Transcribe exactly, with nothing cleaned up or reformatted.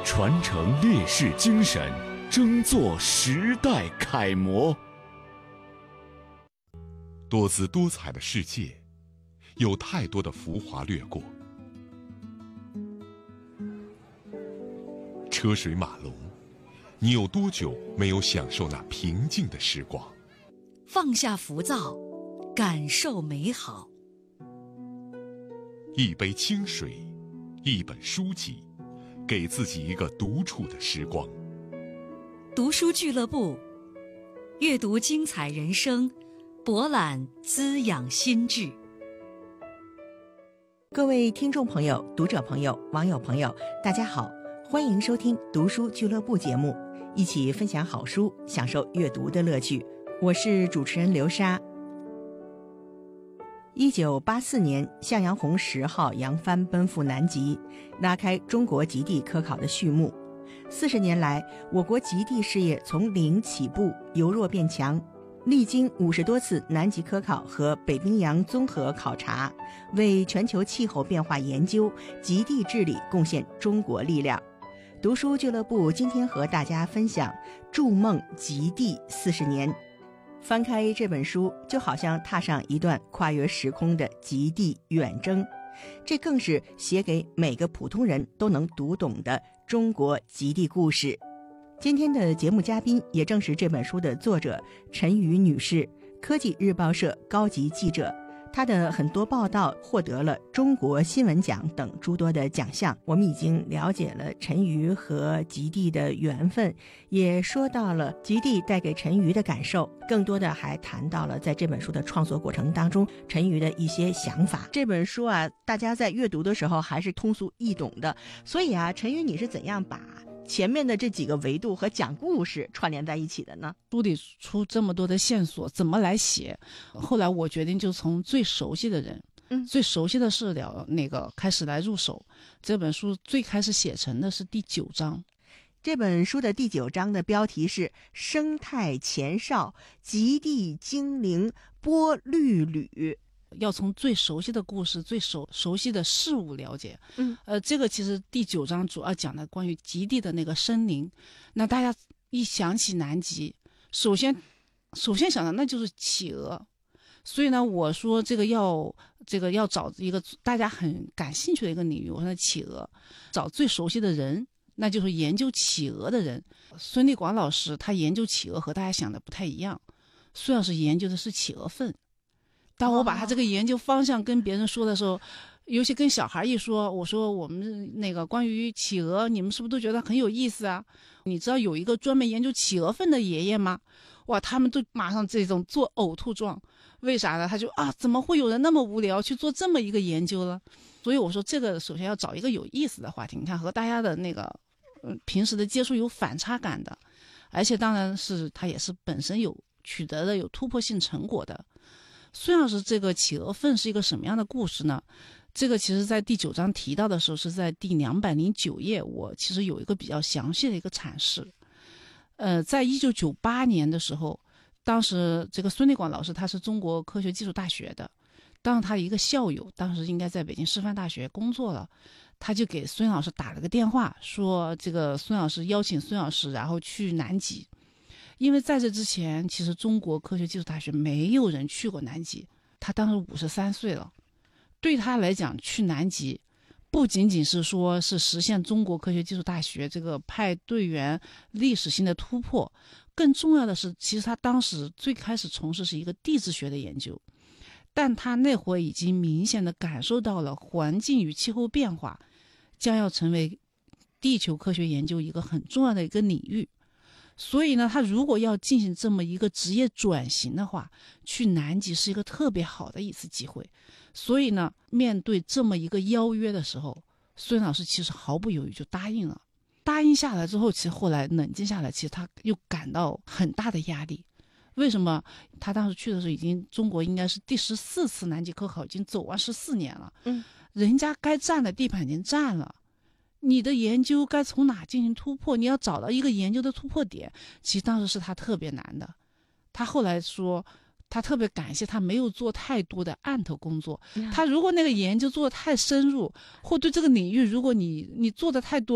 传承烈士精神，争做时代楷模。 多姿多彩的世界，有太多的浮华掠过，车水马龙，你有多久没有享受那平静的时光？ 放下浮躁，感受美好。 一杯清水，一本书籍，给自己一个独处的时光。 读书俱乐部，阅读精彩人生，博览滋养心智。 各位听众朋友、读者朋友、网友朋友，大家好，欢迎收听读书俱乐部节目，一起分享好书，享受阅读的乐趣。我是主持人刘莎。一九八四年，向阳红十号扬帆奔赴南极，拉开中国极地科考的序幕。四十年来，我国极地事业从零起步，由弱变强，历经五十多次南极科考和北冰洋综合考察，为全球气候变化研究、极地治理贡献中国力量。读书俱乐部今天和大家分享《筑梦极地四十年》。翻开这本书，就好像踏上一段跨越时空的极地远征，这更是写给每个普通人都能读懂的中国极地故事。今天的节目嘉宾也正是这本书的作者陈瑜女士，科技日报社高级记者。她的很多报道获得了中国新闻奖等诸多的奖项。我们已经了解了陈瑜和极地的缘分，也说到了极地带给陈瑜的感受，更多的还谈到了在这本书的创作过程当中陈瑜的一些想法。这本书啊，大家在阅读的时候还是通俗易懂的，所以啊，陈瑜你是怎样把前面的这几个维度和讲故事串联在一起的呢？ 梳理出这么多的线索，怎么来写？后来我决定就从最熟悉的人，嗯，最熟悉的事了那个开始来入手。这本书最开始写成的是第九章。 这本书的第九章的标题是生态前哨，极地精灵波绿旅。 要从最熟悉的故事、最熟熟悉的事物了解。嗯，呃，这个其实第九章主要讲的关于极地的那个森林。那大家一想起南极，首先首先想到那就是企鹅。所以呢，我说这个要这个要找一个大家很感兴趣的一个领域，我说企鹅，找最熟悉的人，那就是研究企鹅的人。孙立广老师他研究企鹅和大家想的不太一样，孙老师研究的是企鹅粪。当我把他这个研究方向跟别人说的时候，尤其跟小孩一说，我说我们那个关于企鹅，你们是不是都觉得很有意思啊？你知道有一个专门研究企鹅粪的爷爷吗？哇，他们都马上这种做呕吐状。为啥呢？他就啊，怎么会有人那么无聊去做这么一个研究呢？所以我说这个首先要找一个有意思的话题，你看和大家的那个嗯平时的接触有反差感的，而且当然是他也是本身有取得的有突破性成果的。孙老师这个企鹅粪是一个什么样的故事呢？这个其实在第九章提到的时候是在第两百零九页，我其实有一个比较详细的一个阐释。呃，在一九九八年的时候，当时这个孙立广老师他是中国科学技术大学的，当时他一个校友当时应该在北京师范大学工作了，他就给孙老师打了个电话，说这个孙老师邀请孙老师然后去南极。因为在这之前，其实中国科学技术大学没有人去过南极。他当时五十三岁了，对他来讲，去南极不仅仅是说是实现中国科学技术大学这个派队员历史性的突破，更重要的是，其实他当时最开始从事是一个地质学的研究，但他那会儿已经明显的感受到了环境与气候变化将要成为地球科学研究一个很重要的一个领域。所以呢，他如果要进行这么一个职业转型的话，去南极是一个特别好的一次机会。所以呢，面对这么一个邀约的时候，孙老师其实毫不犹豫就答应了。答应下来之后，其实后来冷静下来，其实他又感到很大的压力。为什么？他当时去的时候，已经中国应该是第十四次南极科考，已经走完十四年了。嗯，人家该占的地盘已经占了。你的研究该从哪进行突破？你要找到一个研究的突破点，其实当时是他特别难的。他后来说，他特别感谢他没有做太多的案头工作。他如果那个研究做得太深入，或对这个领域，如果你你做的太多，